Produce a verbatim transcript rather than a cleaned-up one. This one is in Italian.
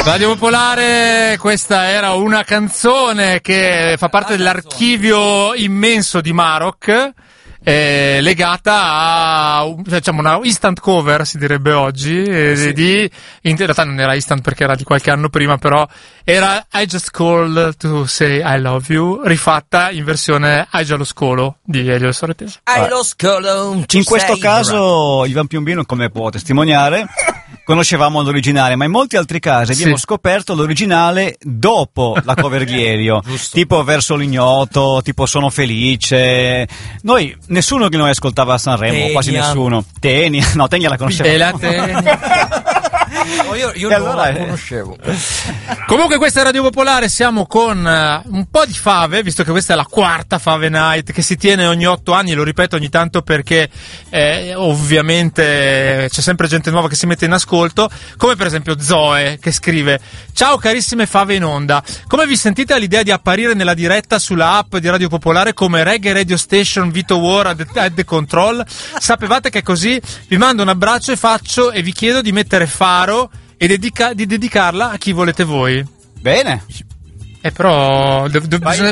Radio Popolare, questa era una canzone che fa parte dell'archivio immenso di Marok, eh, legata a, diciamo, una instant cover, si direbbe oggi, eh, sì. di, in realtà non era instant perché era di qualche anno prima, però era I Just Called to Say I Love You, rifatta in versione Hai già lo scolo di Elio Sorretese. Hai lo scolo. In questo caso Ivan Piombino, come può testimoniare, conoscevamo l'originale, ma in molti altri casi abbiamo sì. scoperto l'originale dopo la cover di Elio, tipo Verso l'ignoto, tipo Sono felice. Noi, nessuno che noi ascoltava a Sanremo, Tenia. quasi nessuno. Tenia, no, Tenia la conoscevamo. E la Tenia. Oh, io io non allora, la conoscevo. Comunque questa è Radio Popolare, siamo con uh, un po' di fave, visto che questa è la quarta Fave Night che si tiene ogni otto anni, lo ripeto ogni tanto perché eh, ovviamente c'è sempre gente nuova che si mette in ascolto, come per esempio Zoe che scrive: ciao carissime Fave in onda, come vi sentite all'idea di apparire nella diretta sulla app di Radio Popolare come Reggae Radio Station Vito War at the, at the Control? Sapevate che così? Vi mando un abbraccio e faccio e vi chiedo di mettere Faro e dedica- di dedicarla a chi volete voi. Bene. Eh però de- de- bisogna